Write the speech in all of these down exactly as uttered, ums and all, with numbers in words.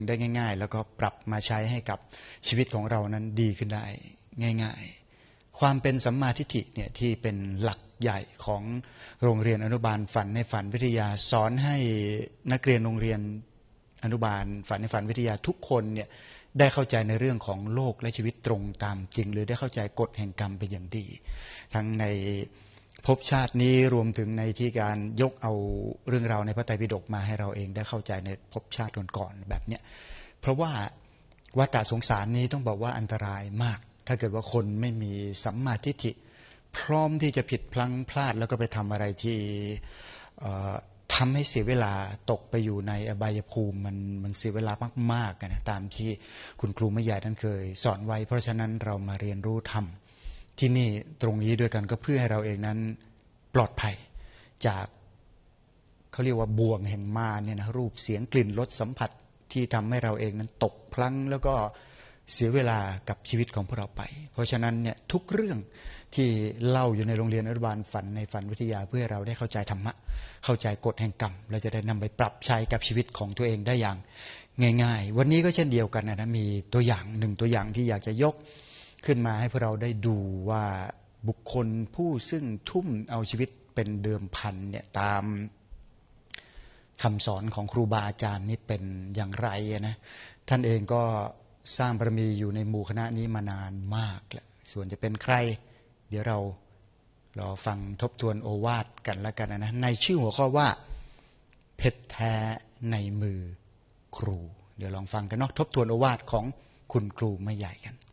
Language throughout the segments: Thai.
ได้ง่ายๆแล้วก็ปรับมาใช้ให้กับชีวิตของเรานั้นดีขึ้นได้ง่ายๆความเป็นสัมมาทิฏฐิเนี่ยที่เป็นหลักใหญ่ของโรงเรียนอนุบาลฝันในฝันวิทยาสอนให้นักเรียนโรงเรียนอนุบาลฝันในฝันวิทยาทุกคนเนี่ยได้เข้าใจในเรื่องของโลกและชีวิตตรงตามจริงหรือได้เข้าใจกฎแห่งกรรมเป็นอย่างดีทั้งในภพชาตินี้รวมถึงในที่การยกเอาเรื่องราวในพระไตรปิฎกมาให้เราเองได้เข้าใจในภพชาติก่อนๆแบบเนี้ยเพราะว่าวัฏสงสารนี้ต้องบอกว่าอันตรายมากถ้าเกิดว่าคนไม่มีสัมมาทิฏฐิพร้อมที่จะผิดพลั้งพลาดแล้วก็ไปทำอะไรที่ทำให้เสียเวลาตกไปอยู่ในอบายภูมิมันมันเสียเวลามากๆนะตามที่คุณครูไม่ใหญ่ท่านเคยสอนไว้เพราะฉะนั้นเรามาเรียนรู้ธรรมที่นี่ตรงนี้ด้วยกันก็เพื่อให้เราเองนั้นปลอดภัยจากเขาเรียกว่าบ่วงแห่งมารเนี่ยนะรูปเสียงกลิ่นรสสัมผัสที่ทำให้เราเองนั้นตกพลั้งแล้วก็เสียเวลากับชีวิตของพวกเราไปเพราะฉะนั้นเนี่ยทุกเรื่องที่เล่าอยู่ในโรงเรียนอนุบาลฝันในฝันวิทยาเพื่อให้เราได้เข้าใจธรรมะเข้าใจกฎแห่งกรรมเราจะได้นำไปปรับใช้กับชีวิตของตัวเองได้อย่างง่ายๆวันนี้ก็เช่นเดียวกันนะมีตัวอย่างหนึ่งตัวอย่างที่อยากจะยกขึ้นมาให้พวกเราได้ดูว่าบุคคลผู้ซึ่งทุ่มเอาชีวิตเป็นเดิมพันเนี่ยตามคำสอนของครูบาอาจารย์นี่เป็นอย่างไรนะท่านเองก็สร้างบารมีอยู่ในหมู่คณะนี้มานานมากแล้วส่วนจะเป็นใครเดี๋ยวเรารอฟังทบทวนโอวาทกันแล้วกันนะในชื่อหัวข้อว่าเพชรแท้ในมือครูเดี๋ยวลองฟังกันเนาะทบทวนโอวาทของคุณครูไม่ใหญ่กัน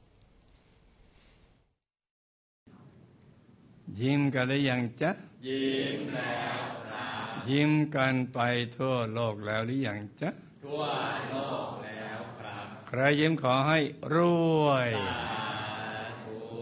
ยิ้มกันหรือยังจ๊ะยิ้มแล้วครับยิ้มกันไปทั่วโลกแล้วหรือยังจ๊ะทั่วโลกแล้วครับใครยิ้มขอให้รวย